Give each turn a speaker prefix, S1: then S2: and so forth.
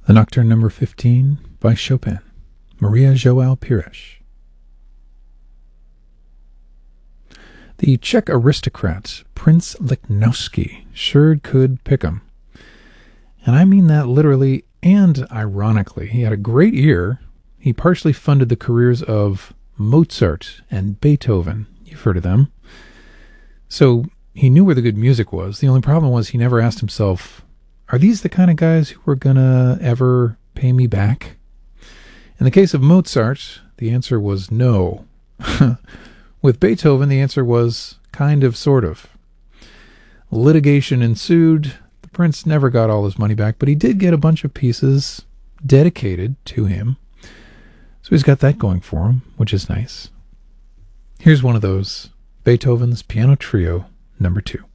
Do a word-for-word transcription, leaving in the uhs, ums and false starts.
S1: The Nocturne number fifteen by Chopin, Maria Joao Pires. The Czech aristocrat, Prince Lichnowsky, sure could pick 'em. And I mean that literally and ironically. He had a great ear. He partially funded the careers of Mozart and Beethoven. You've heard of them. So he knew where the good music was. The only problem was he never asked himself, are these the kind of guys who are gonna ever pay me back? In the case of Mozart, the answer was no. With Beethoven, the answer was kind of, sort of. Litigation ensued. The prince never got all his money back, but he did get a bunch of pieces dedicated to him. So he's got that going for him, which is nice. Here's one of those, Beethoven's Piano Trio number two.